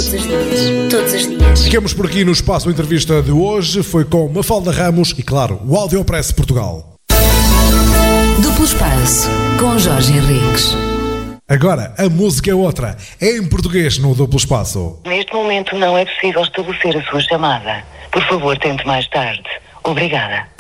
Todos os dias. Todos os dias. Ficamos por aqui no Espaço Entrevista de hoje. Foi com Mafalda Ramos e, claro, o Audiopress Portugal. Duplo Espaço, com Jorge Henriques. Agora, a música é outra. É em português no Duplo Espaço. Neste momento não é possível estabelecer a sua chamada. Por favor, tente mais tarde. Obrigada.